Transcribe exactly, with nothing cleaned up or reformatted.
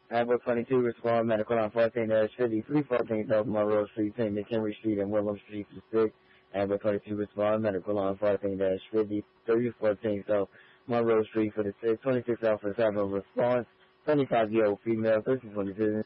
Advil twenty-two, respond medical line fourteen dash fifty, three fourteen South Monroe Street, ten McHenry Street, and Willem Street for six. Advil twenty-two, respond medical line fourteen dash fifty, three fourteen South Monroe Street for the six. twenty-six Alpha seven, response, twenty-five-year-old female, thirteen twenty-two.